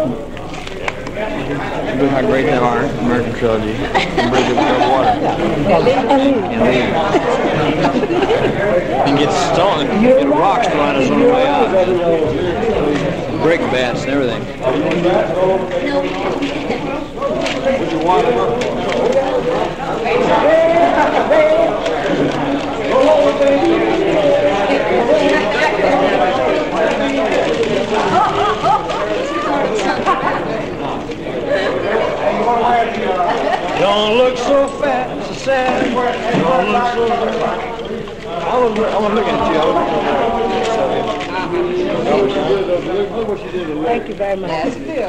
Look how great they are, American trilogy. Bridge over water. And get stung, get rocks thrown us on the way out. Break bats and everything. Would you want Don't look so fat, so sad. Don't look so fat. I was looking at you. Look what you did. Thank you very much. That's good.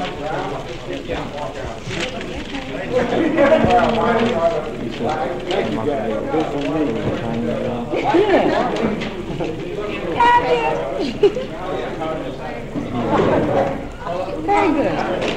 Very good.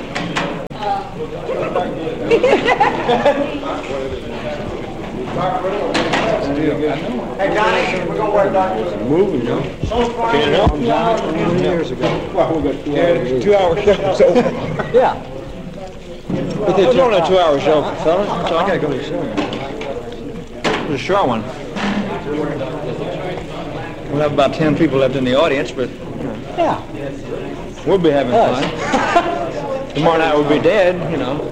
Hey, Johnny, we're going to work on this. Moving, Joe. Can't help John 20 years ago. Well, we got 2 hours. 2 hour show, so. Yeah. But it's only a 2 hour show, fellas. So I gotta go to the show. It's a short one. We'll have about 10 people left in the audience, but yeah, we'll be having fun. Tomorrow night we'll be dead, you know.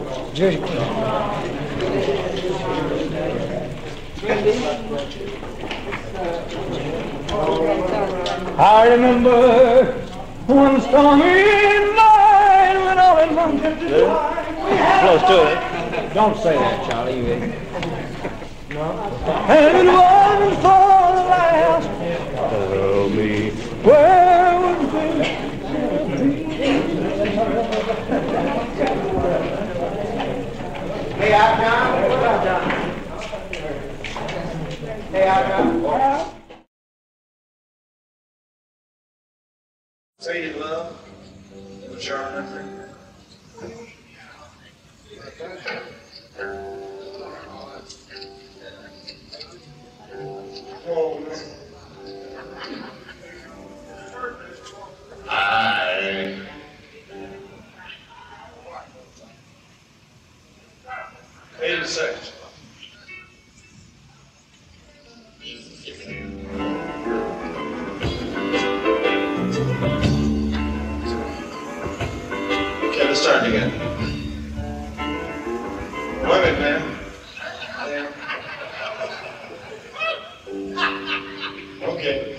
I remember one stormy night when all in one close to it. Don't say that, Charlie. You no. And it wasn't for the last. Tell me where would we be? Hey, out, John. Hey, out, John. Faded love, which are nothing. Oh, man. I faded seconds. Okay, let's start again. Wait a minute, man. Okay.